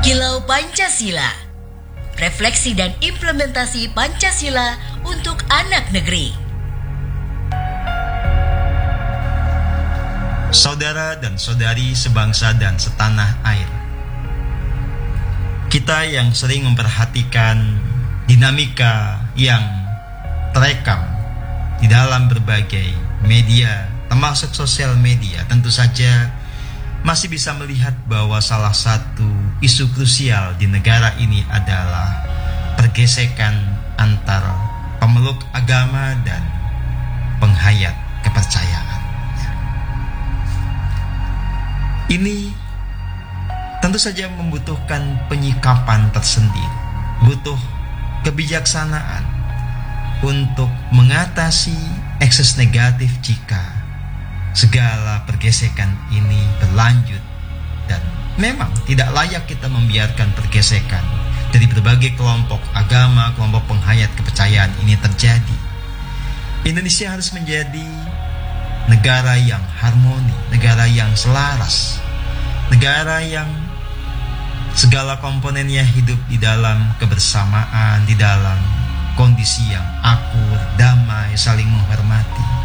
Kilau Pancasila. Refleksi dan implementasi Pancasila untuk anak negeri. Saudara dan saudari sebangsa dan setanah air, kita yang sering memperhatikan dinamika yang terekam di dalam berbagai media, termasuk sosial media, tentu saja masih bisa melihat bahwa salah satu isu krusial di negara ini adalah pergesekan antara pemeluk agama dan penghayat kepercayaan. Ini tentu saja membutuhkan penyikapan tersendiri, butuh kebijaksanaan untuk mengatasi ekses negatif jika segala pergesekan ini berlanjut, dan memang tidak layak kita membiarkan pergesekan dari berbagai kelompok agama, kelompok penghayat kepercayaan ini terjadi. Indonesia harus menjadi negara yang harmoni, negara yang selaras, negara yang segala komponennya hidup di dalam kebersamaan, di dalam kondisi yang akur, damai, saling menghormati.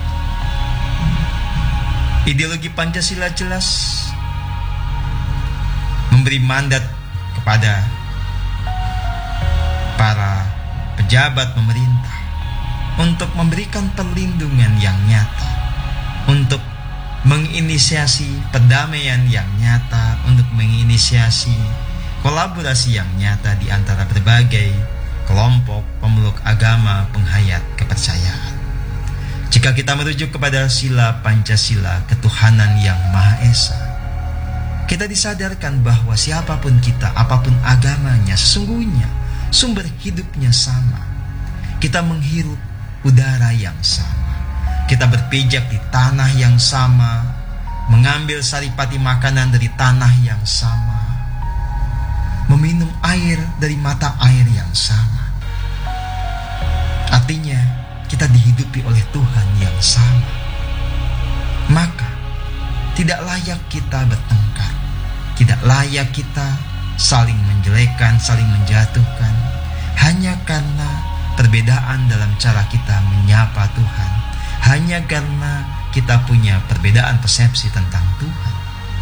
Ideologi Pancasila jelas memberi mandat kepada para pejabat pemerintah untuk memberikan perlindungan yang nyata, untuk menginisiasi perdamaian yang nyata, untuk menginisiasi kolaborasi yang nyata di antara berbagai kelompok pemeluk agama penghayat kepercayaan. Jika kita merujuk kepada sila Pancasila, ketuhanan yang Maha Esa, kita disadarkan bahwa siapapun kita, apapun agamanya, sesungguhnya sumber hidupnya sama. Kita menghirup udara yang sama, kita berpijak di tanah yang sama, mengambil saripati makanan dari tanah yang sama, meminum air dari mata air yang sama. Artinya kita dihidupi oleh Tuhan yang sama. Maka tidak layak kita bertengkar, tidak layak kita saling menjelekkan, saling menjatuhkan, hanya karena perbedaan dalam cara kita menyapa Tuhan, hanya karena kita punya perbedaan persepsi tentang Tuhan.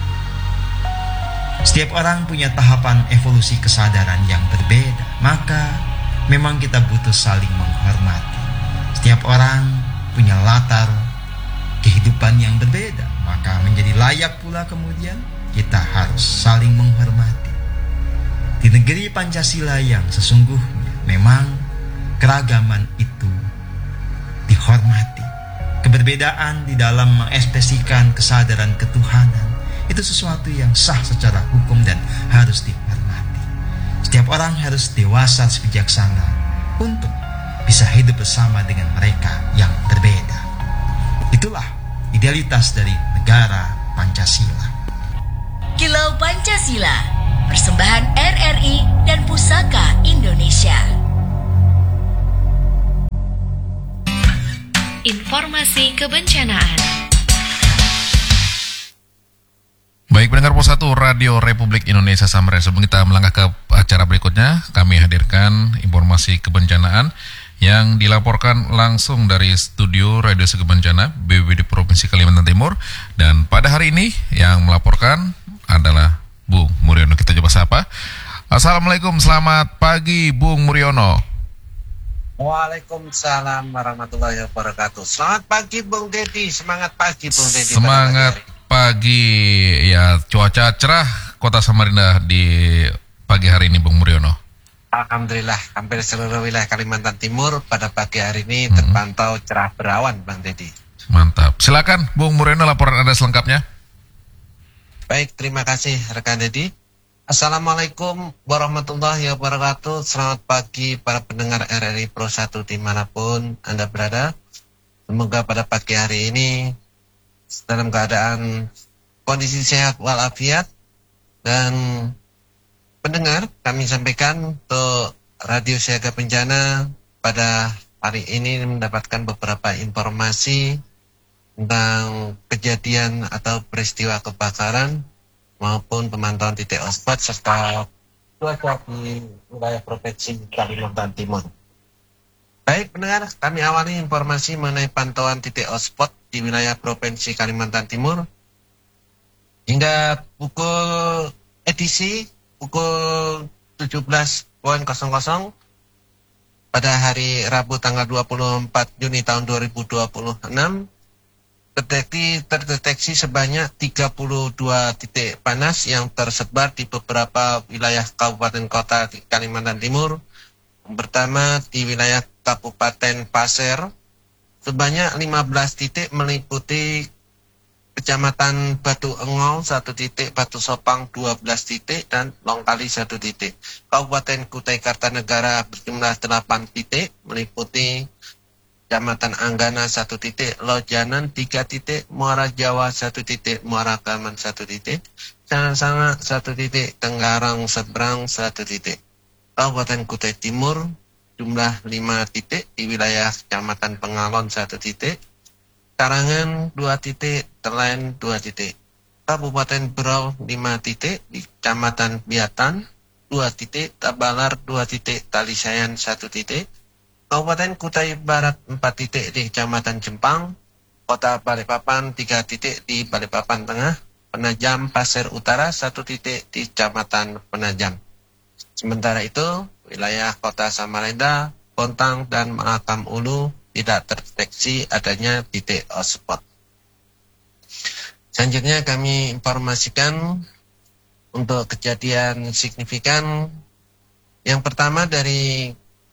Setiap orang punya tahapan evolusi kesadaran yang berbeda, maka memang kita butuh saling menghormati. Setiap orang punya latar kehidupan yang berbeda, maka menjadi layak pula kemudian kita harus saling menghormati. Di negeri Pancasila yang sesungguhnya memang keragaman itu dihormati. Keberbedaan di dalam mengekspresikan kesadaran ketuhanan itu sesuatu yang sah secara hukum dan harus dihormati. Setiap orang harus dewasa, bijaksana untuk bisa hidup bersama dengan mereka yang berbeda. Itulah idealitas dari negara Pancasila. Kilau Pancasila, persembahan RRI dan Pusaka Indonesia. Informasi kebencanaan. Baik, pendengar Pos 1 Radio Republik Indonesia Samarinda, sebelum kita melangkah ke acara berikutnya, kami hadirkan informasi kebencanaan yang dilaporkan langsung dari studio Radio Segebencana BPBD Provinsi Kalimantan Timur. Dan pada hari ini yang melaporkan adalah Bung Muriono. Kita coba sapa. Assalamualaikum, selamat pagi Bung Muriono. Waalaikumsalam warahmatullahi wabarakatuh. Selamat pagi Bung Dedi, semangat pagi Bung Dedi. Semangat pagi, ya cuaca cerah Kota Samarinda di pagi hari ini Bung Muriono. Alhamdulillah, hampir seluruh wilayah Kalimantan Timur pada pagi hari ini terpantau cerah berawan, Bang Dedi. Mantap. Silakan, Bung Muriono, laporan Anda selengkapnya. Baik, terima kasih rekan Dedi. Assalamualaikum warahmatullahi wabarakatuh. Selamat pagi para pendengar RRI Pro 1 dimanapun Anda berada. Semoga pada pagi hari ini dalam keadaan kondisi sehat walafiat. Dan pendengar, kami sampaikan untuk Radio Siaga Bencana pada hari ini mendapatkan beberapa informasi tentang kejadian atau peristiwa kebakaran maupun pemantauan titik hotspot serta cuaca di wilayah Provinsi Kalimantan Timur. Baik pendengar, kami awali informasi mengenai pantauan titik hotspot di wilayah Provinsi Kalimantan Timur. Hingga pukul 17.00 pada hari Rabu tanggal 24 Juni tahun 2026 terdeteksi sebanyak 32 titik panas yang tersebar di beberapa wilayah kabupaten kota di Kalimantan Timur. Yang pertama di wilayah Kabupaten Pasir sebanyak 15 titik meliputi Kecamatan Batu Engol 1 titik, Batu Sopang 12 titik, dan Longkali 1 titik. Kabupaten Kutai Kartanegara berjumlah 8 titik meliputi Kecamatan Anggana 1 titik, Lojanan 3 titik, Muara Jawa 1 titik, Muara Kaman 1 titik, Sanga 1 titik, Tenggarang Seberang 1 titik. Kabupaten Kutai Timur jumlah 5 titik di wilayah Kecamatan Pengalon 1 titik, Karangan 2 titik, Telen 2 titik. Kabupaten Berau 5 titik di Kecamatan Biatan 2 titik, Tabalar 2 titik, Talisayan 1 titik. Kabupaten Kutai Barat 4 titik di Kecamatan Jempang, Kota Balikpapan 3 titik di Balikpapan Tengah, Penajam Pasir Utara 1 titik di Kecamatan Penajam. Sementara itu, wilayah Kota Samarinda, Bontang, dan Mahakam Ulu tidak terdeteksi adanya titik hotspot. Selanjutnya kami informasikan untuk kejadian signifikan. Yang pertama dari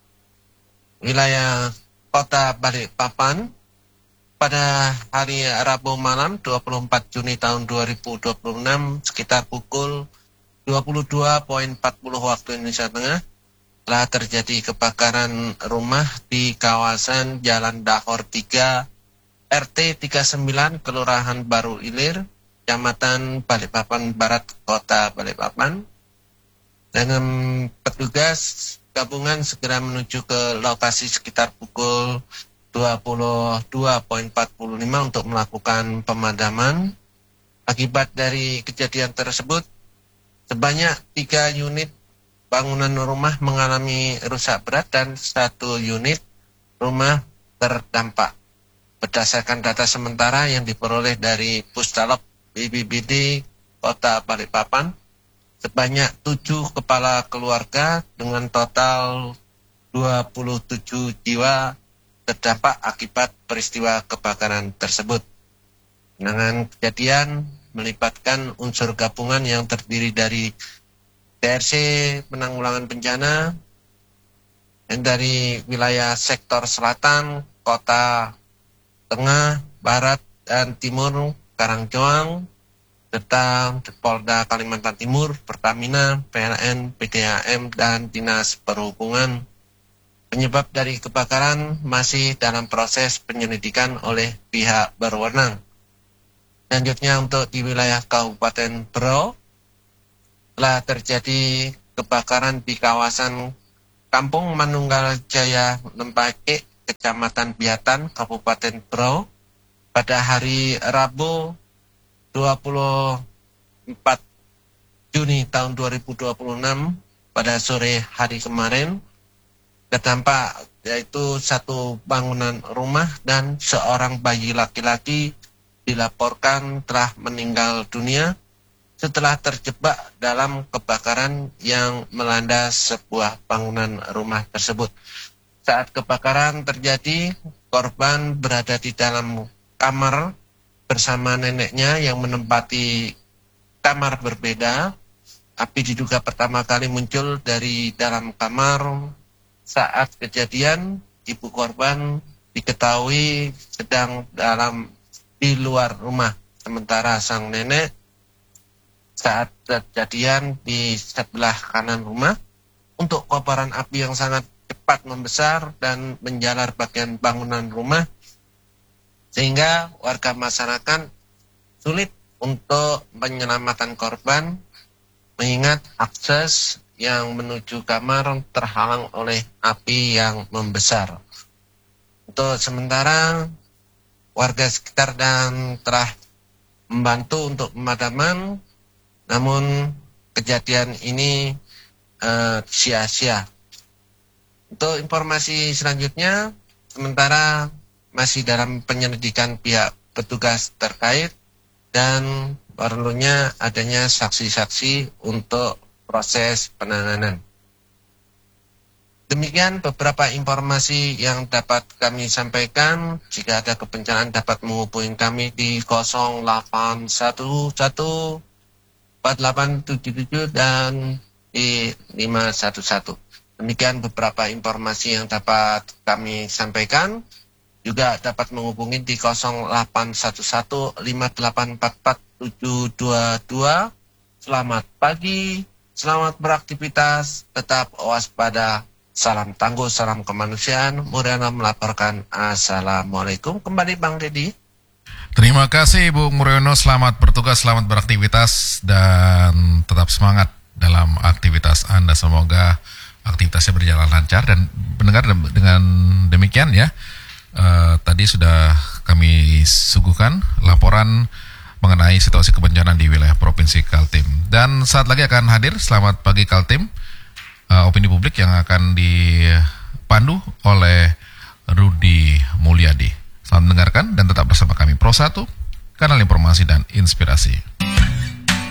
wilayah Kota Balikpapan pada hari Rabu malam 24 Juni tahun 2026 sekitar pukul 22.40 waktu Indonesia Tengah telah terjadi kebakaran rumah di kawasan Jalan Dahor 3 RT 39 Kelurahan Baru Ilir, Kecamatan Balikpapan Barat, Kota Balikpapan. Dengan petugas gabungan segera menuju ke lokasi sekitar pukul 22.45 untuk melakukan pemadaman. Akibat dari kejadian tersebut, sebanyak 3 unit bangunan rumah mengalami rusak berat dan 1 unit rumah terdampak. Berdasarkan data sementara yang diperoleh dari Pusdalop BPBD Kota Balikpapan, sebanyak 7 kepala keluarga dengan total 27 jiwa terdampak akibat peristiwa kebakaran tersebut. Penanganan kejadian melibatkan unsur gabungan yang terdiri dari TRC Penanggulangan Bencana dan dari wilayah sektor selatan, kota tengah, barat, dan timur, Karangjoang, serta Polda Kalimantan Timur, Pertamina, PLN, PDAM, dan Dinas Perhubungan. Penyebab dari kebakaran masih dalam proses penyelidikan oleh pihak berwenang. Selanjutnya untuk di wilayah Kabupaten Berau, telah terjadi kebakaran di kawasan Kampung Manunggal Jaya Lempake, Kecamatan Biatan, Kabupaten Berau, pada hari Rabu 24 Juni tahun 2026 pada sore hari kemarin. Terdampak yaitu 1 bangunan rumah dan seorang bayi laki-laki dilaporkan telah meninggal dunia setelah terjebak dalam kebakaran yang melanda sebuah bangunan rumah tersebut. Saat kebakaran terjadi, korban berada di dalam kamar bersama neneknya yang menempati kamar berbeda. Api diduga pertama kali muncul dari dalam kamar. Saat kejadian, ibu korban diketahui sedang di luar rumah, sementara sang nenek saat kejadian di sebelah kanan rumah. Untuk kobaran api yang sangat cepat membesar dan menjalar bagian bangunan rumah, sehingga warga masyarakat sulit untuk penyelamatan korban, mengingat akses yang menuju kamar terhalang oleh api yang membesar. Untuk sementara, warga sekitar dan telah membantu untuk pemadaman, namun kejadian ini sia-sia. Untuk informasi selanjutnya, sementara masih dalam penyelidikan pihak petugas terkait dan perlunya adanya saksi-saksi untuk proses penanganan. Demikian beberapa informasi yang dapat kami sampaikan. Jika ada kebencanaan dapat menghubungi kami di 0811 4877 dan di 511. Demikian beberapa informasi yang dapat kami sampaikan. Juga dapat menghubungi di 0811 5844 722. Selamat pagi, selamat beraktivitas, tetap waspada. Salam tangguh, salam kemanusiaan. Muriana melaporkan. Assalamualaikum. Kembali Bang Deddy. Terima kasih Bung Muriono, selamat bertugas, selamat beraktivitas, dan tetap semangat dalam aktivitas Anda. Semoga aktivitasnya berjalan lancar. Dan pendengar, dengan demikian ya, tadi sudah kami suguhkan laporan mengenai situasi kebencanaan di wilayah Provinsi Kaltim. Dan saat lagi akan hadir, selamat pagi Kaltim, opini publik yang akan dipandu oleh Rudi Mulyadi. Selamat mendengarkan dan tetap bersama kami Pro 1, kanal informasi dan inspirasi.